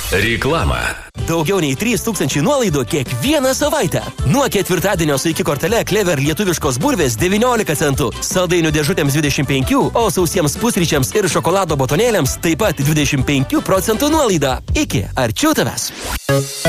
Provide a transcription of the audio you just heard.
Reklama. Daugiau nei 3000 nuolaidų kiekvieną savaitę. Nuo ketvirtadienio su iki kortele Clever lietuviškos bulvės 19 centų, saldainių dėžutėms 25, o sausiems pusryčiams ir šokolado botonėliams taip pat 25% nuolaida. Iki, arčiau tavęs.